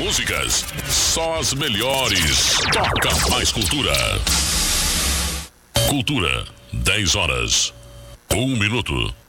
músicas, só as melhores. Toca mais cultura. Cultura, 10 horas, 1 minuto.